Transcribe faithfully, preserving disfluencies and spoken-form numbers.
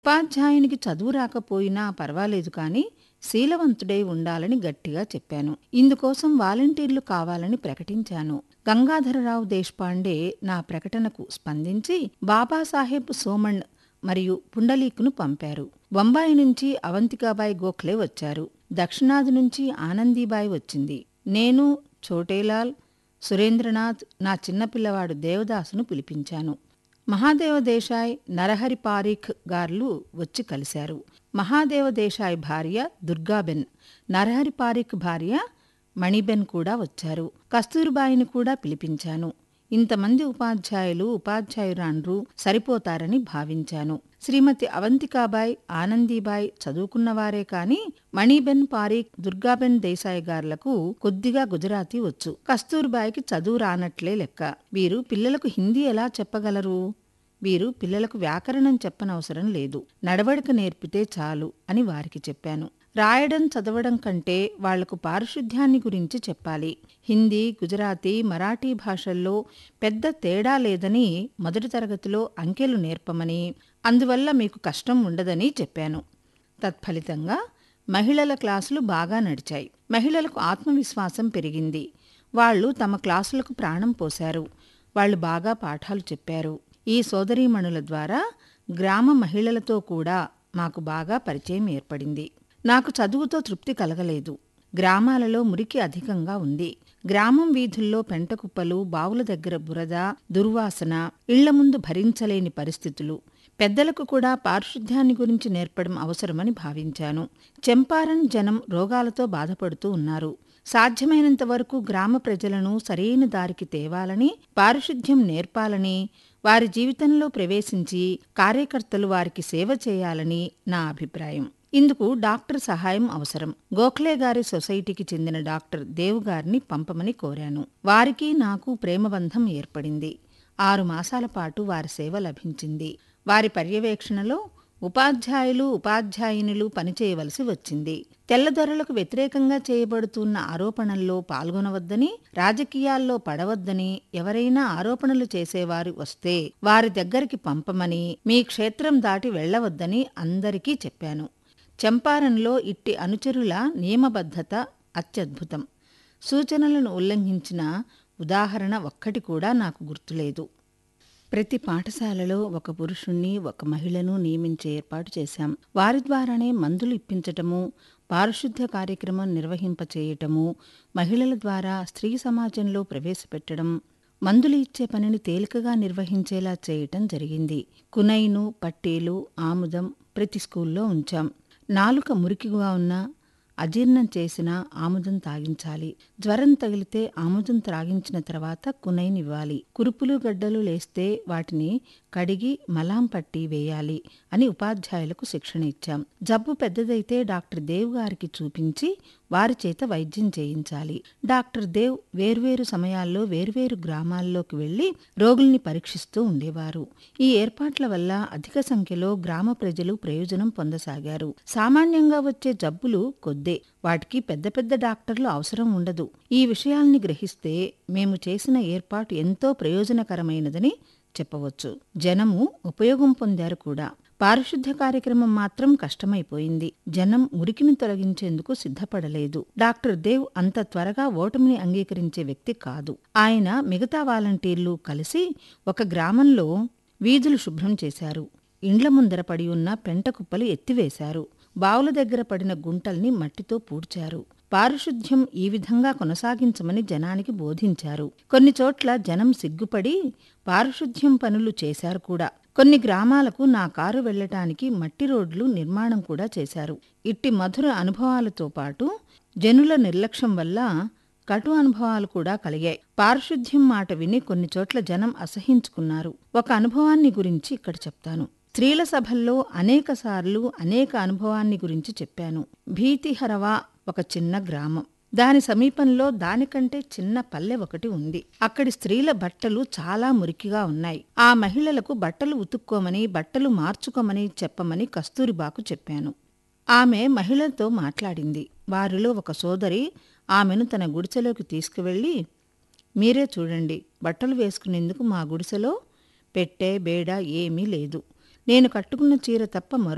ఉపాధ్యాయునికి చదువు రాకపోయినా పర్వాలేదు కానీ శీలవంతుడై ఉండాలని గట్టిగా చెప్పాను. ఇందుకోసం వాలంటీర్లు కావాలని ప్రకటించాను. గంగాధరరావు దేశపాండే నా ప్రకటనకు స్పందించి బాబాసాహెబ్ సోమణ్ మరియు పుండలీక్ను పంపారు. బొంబాయి నుంచి అవంతికాబాయి గోఖలే వచ్చారు. దక్షిణాది నుంచి ఆనందీబాయి వచ్చింది. నేను, చోటేలాల్, సురేంద్రనాథ్, నా చిన్నపిల్లవాడు దేవదాసును పిలిపించాను. మహాదేవ దేశాయ్, నరహరి పారీఖ్ గార్లు వచ్చి కలిశారు. మహాదేవ దేశాయ్ భార్య దుర్గాబెన్, నరహరి పారీఖ్ భార్య మణిబెన్ కూడా వచ్చారు. కస్తూరిబాయిని కూడా పిలిపించాను. ఇంతమంది ఉపాధ్యాయులు ఉపాధ్యాయురాండ్రు సరిపోతారని భావించాను. శ్రీమతి అవంతికాబాయ్, ఆనందీబాయ్ చదువుకున్నవారే కాని మణిబెన్ పారీఖ్, దుర్గాబెన్ దేశాయ్ గార్లకు కొద్దిగా గుజరాతీ వచ్చు. కస్తూర్బాయికి చదువు రానట్లే లెక్క. వీరు పిల్లలకు హిందీ ఎలా చెప్పగలరు? వీరు పిల్లలకు వ్యాకరణం చెప్పనవసరం లేదు, నడవడిక నేర్పితే చాలు అని వారికి చెప్పాను. రాయడం చదవడం కంటే వాళ్లకు పారిశుద్ధ్యాన్ని గురించి చెప్పాలి. హిందీ, గుజరాతీ, మరాఠీ భాషల్లో పెద్ద తేడా లేదని మొదటి తరగతిలో అంకెలు నేర్పమని, అందువల్ల మీకు కష్టం ఉండదని చెప్పాను. తత్ఫలితంగా మహిళల క్లాసులు బాగా నడిచాయి. మహిళలకు ఆత్మవిశ్వాసం పెరిగింది. వాళ్లు తమ క్లాసులకు ప్రాణం పోశారు. వాళ్లు బాగా పాఠాలు చెప్పారు. ఈ సోదరీమణుల ద్వారా గ్రామ మహిళలతో కూడా మాకు బాగా పరిచయం ఏర్పడింది. నాకు చదువుతో తృప్తి కలగలేదు. గ్రామాలలో మురికి అధికంగా ఉంది. గ్రామం వీధుల్లో పెంటకుప్పలు, బావుల దగ్గర బురద, దుర్వాసన, ఇళ్ల ముందు భరించలేని పరిస్థితులు. పెద్దలకు కూడా పారిశుద్ధ్యాన్ని గురించి నేర్పడం అవసరమని భావించాను. చంపారణ్ జనం రోగాలతో బాధపడుతూ ఉన్నారు. సాధ్యమైనంత వరకు గ్రామ ప్రజలను సరైన దారికి తేవాలని, పారిశుద్ధ్యం నేర్పాలని, వారి జీవితంలో ప్రవేశించి కార్యకర్తలు వారికి సేవ చేయాలని నా అభిప్రాయం. ఇందుకు డాక్టర్ సహాయం అవసరం. గోఖలే గారి సొసైటీకి చెందిన డాక్టర్ దేవ్ గారిని పంపమని కోరాను. వారికి నాకు ప్రేమబంధం ఏర్పడింది. ఆరు మాసాల పాటు వారి సేవ లభించింది. వారి పర్యవేక్షణలో ఉపాధ్యాయులు, ఉపాధ్యాయునులు పనిచేయవలసి వచ్చింది. తెల్లదొరలకు వ్యతిరేకంగా చేయబడుతున్న ఆరోపణల్లో పాల్గొనవద్దని, రాజకీయాల్లో పడవద్దని, ఎవరైనా ఆరోపణలు చేసేవారు వస్తే వారి దగ్గరికి పంపమని, మీ క్షేత్రం దాటి వెళ్లవద్దని అందరికీ చెప్పాను. చంపారణ్లో ఇట్టి అనుచరుల నియమబద్ధత అత్యద్భుతం. సూచనలను ఉల్లంఘించిన ఉదాహరణ ఒక్కటి కూడా నాకు గుర్తులేదు. ప్రతి పాఠశాలలో ఒక పురుషుణ్ణి, ఒక మహిళను నియమించే ఏర్పాటు చేశాం. వారి ద్వారానే మందులు ఇప్పించటము, పారిశుద్ధ్య కార్యక్రమం నిర్వహింపచేయటము, మహిళల ద్వారా స్త్రీ సమాజంలో ప్రవేశపెట్టడం, మందులు ఇచ్చే పనిని తేలికగా నిర్వహించేలా చేయటం జరిగింది. కునైను, పట్టీలు, ఆముదం ప్రతి స్కూల్లో ఉంచాం. నాలుక మురికిగా ఉన్నా, అజీర్ణం చేసినా ఆముదం తాగించాలి. జ్వరం తగిలితే ఆముదం త్రాగించిన తర్వాత కునైన్ ఇవ్వాలి. కురుపులు గడ్డలు లేస్తే వాటిని కడిగి మలాం పట్టి వేయాలి అని ఉపాధ్యాయులకు శిక్షణ ఇచ్చాం. జబ్బు పెద్దదైతే డాక్టర్ దేవ్ గారికి చూపించి వారి చేత వైద్యం చేయించాలి. డాక్టర్ దేవ్ వేర్వేరు సమయాల్లో వేర్వేరు గ్రామాల్లోకి వెళ్లి రోగుల్ని పరీక్షిస్తూ ఉండేవారు. ఈ ఏర్పాట్ల వల్ల అధిక సంఖ్యలో గ్రామ ప్రజలు ప్రయోజనం పొందసాగారు. సామాన్యంగా వచ్చే జబ్బులు కొద్దే, వాటికి పెద్ద పెద్ద డాక్టర్లు అవసరం ఉండదు. ఈ విషయాల్ని గ్రహిస్తే మేము చేసిన ఏర్పాటు ఎంతో ప్రయోజనకరమైనదని చెప్పవచ్చు. జనము ఉపయోగం పొందారు కూడా. పారిశుద్ధ్య కార్యక్రమం మాత్రం కష్టమైపోయింది. జనం మురికిని తొలగించేందుకు సిద్ధపడలేదు. డాక్టర్ దేవ్ అంత త్వరగా ఓటమిని అంగీకరించే వ్యక్తి కాదు. ఆయన మిగతా వాలంటీర్లు కలిసి ఒక గ్రామంలో వీధులు శుభ్రం చేశారు. ఇండ్ల ముందర పడి ఉన్న పెంటకుప్పలు ఎత్తివేశారు. బావుల దగ్గర పడిన గుంటల్ని మట్టితో పూడ్చారు. పారిశుద్ధ్యం ఈ విధంగా కొనసాగించమని జనానికి బోధించారు. కొన్ని చోట్ల జనం సిగ్గుపడి పారిశుద్ధ్యం పనులు చేశారు కూడా. కొన్ని గ్రామాలకు నా కారు వెళ్లటానికి మట్టి రోడ్లు నిర్మాణం కూడా చేశారు. ఇట్టి మధుర అనుభవాలతో పాటు జనుల నిర్లక్ష్యం వల్ల కటు అనుభవాలు కూడా కలిగాయి. పారిశుద్ధ్యం మాట విని కొన్ని చోట్ల జనం అసహించుకున్నారు. ఒక అనుభవాన్ని గురించి ఇక్కడ చెప్తాను. స్త్రీల సభల్లో అనేకసార్లు అనేక అనుభవాన్ని గురించి చెప్పాను. భీతిహరవా ఒక చిన్న గ్రామం. దాని సమీపంలో దానికంటే చిన్న పల్లె ఒకటి ఉంది. అక్కడి స్త్రీల బట్టలు చాలా మురికిగా ఉన్నాయి. ఆ మహిళలకు బట్టలు ఉతుక్కోమని, బట్టలు మార్చుకోమని చెప్పమని కస్తూరిబాకు చెప్పాను. ఆమె మహిళలతో మాట్లాడింది. వారిలో ఒక సోదరి ఆమెను తన గుడిసెలోకి తీసుకువెళ్లి, మీరే చూడండి, బట్టలు వేసుకునేందుకు మా గుడిసెలో పెట్టె బేడ ఏమీ లేదు. నేను కట్టుకున్న చీర తప్ప మరో